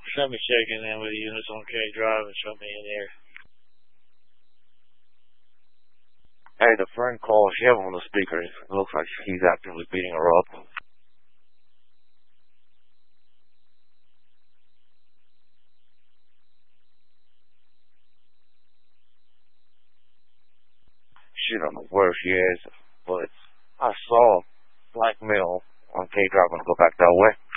Let me check in then with the units on K Drive and show me in there. Hey, the friend called. She have him on the speaker. It looks like he's actively beating her up. She don't know where she is, but I saw black male on K Drive. I'm gonna go back that way.